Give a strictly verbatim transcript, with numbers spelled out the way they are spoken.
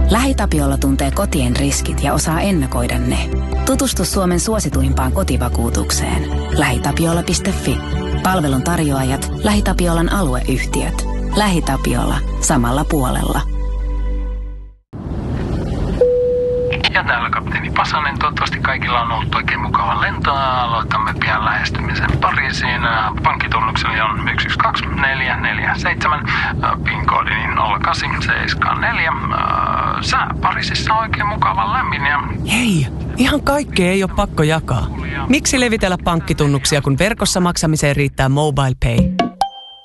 LähiTapiola tuntee kotien riskit ja osaa ennakoida ne. Tutustu Suomen suosituimpaan kotivakuutukseen. lähitapiola piste fi. Palvelun tarjoajat, LähiTapiolan alueyhtiöt. LähiTapiola. Samalla puolella. Ja täällä kapteeni Pasanen. Toivottavasti kaikilla on ollut oikein mukava lento. Aloitamme pian lähestymisen Pariisiin. Pankkitunnukseni on yksi yksi kaksi neljä neljä seitsemän. PIN-koodini nolla kahdeksan seitsemän neljä. Sää Pariisissa on oikein mukava lämmin. Ja... Hei, ihan kaikkea ei ole pakko jakaa. Miksi levitellä pankkitunnuksia, kun verkossa maksamiseen riittää MobilePay?